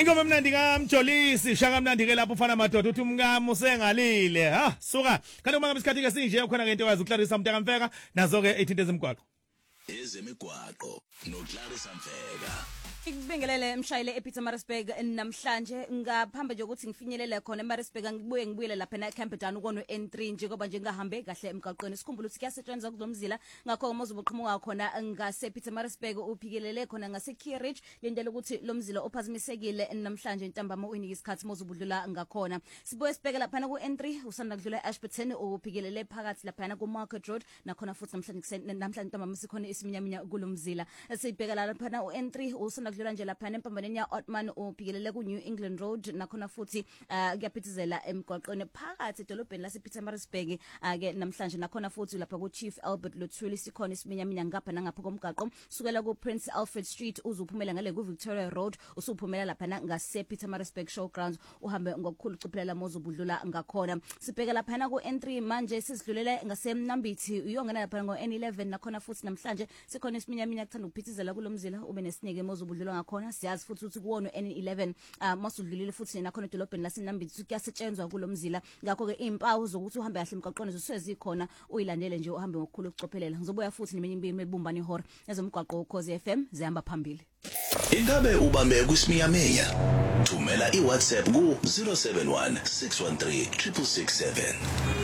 Ingoma emnandi kaMjolisi shaka mnandi ke lapho ufana madoda uthi umkami usengalile ha suka kanti uma ngabe isikhathi ke sinje ukhona ke into yazi uClarissa Mfeka nazo ke ethinte zemigwaqo ezemigwaqo noClarissa Mfeka. Ikubingelele mshayile ePietermaritzburg namhlanje ngaphamba nje ukuthi ngifinyelele khona eMaritzburg ngibuyele lapha eCampbelltown ukona N3 njengoba nje ngahambe kahle emgaqweni sikhumbula ukuthi kuyasetshenzwa kulomzila ngakho umozo boqhamuka khona ngase Pietermaritzburg uphikelele khona ngase Keyridge lindele ukuthi lomzila ophazimisekile namhlanje intambama uyinika isikhathi mozo budlula ngakhona sibuye sibheke lapha ku N3 usanda kudlula eAshburton uphikelele phakathi lapha ku Market Road nakhona futhi namhlanje intambama sikhona isiminyaminya kulomzila sibheka lapha uN3 usanda kudlula nje lapha empambaneni ya Otman uphikelele ku New England Road nakhona futhi kuyaphithizela emgwaqweni phakathi edolobheni lase Pietermaritzburg ke namhlanje nakhona futhi lapha ku Chief Albert Luthuli sikhona isiminyaminya ngapha nangapha komgaqo sukela ku Prince Alfred Street uzuphumela ngale ku Victoria Road usuphumela lapha ngase Pietermaritzburg Showgrounds uhambe ngokukhulu uciphelela mozo budlula ngakhona sibheka lapha ku N3 manje sisidlulele ngase Mnambithi uyongena lapha ngo N11 nakhona futhi namhlanje sikhona isiminyaminya kuthanda ukuphithizela kulomzila ube nesineke mozo budlula ngakhona siyazi futhi ukuthi kuwona N11 masudlulile futhi nakhona edolobheni laseNambithi kuyasetshenzwa kulomzila ngakho ke impawu zokuthi uhambe kahle emgaqweni zisezikho uyilandele nje uhambe ngokukhulu ukucophelela ngizobuya futhi neminye imbili ebumbana ihora ezomgwaqo ukhozi FM zihamba phambili. Ingabe ubambe kusiminyaminya thumela iWhatsApp ku 071 613 667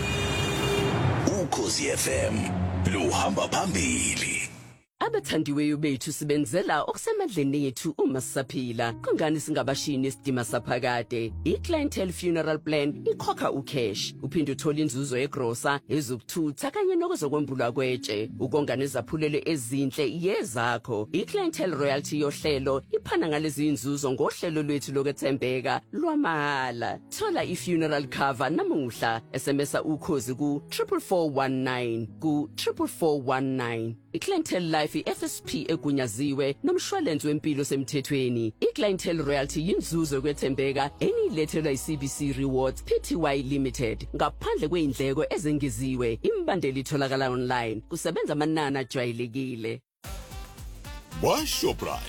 Ukhozi FM luhamba phambili. Abathandiweyo bethu sibenzela okusemandleni yethu uma sisaphila kungani singabashini isidima saphakade iClientele Funeral Plan ikhokha ucash uphinde uthola inzuzo egrosa ezokuthutha kanye nokuzokwembulwa kwetshe ukonga nezaphulelo ezinhle yezakho iClientele Royalty yohlelo iphana ngalezi inzuzo ngohlelo lwethu lokwethembeka lwamahala thola ifuneral cover namuhla SMS ukhozi ku 44419 ku 44419 iClientele Life FSP egunyaziwe nomshwalense wempilo semthethweni iClientele Royalty inzuzo kwethembeka enilethelwa iCBC Rewards Pty Limited ngaphandle kweindleko ezengeziwe imbandeli itholakala online kusebenza amanani ajwayelekile WaShoprite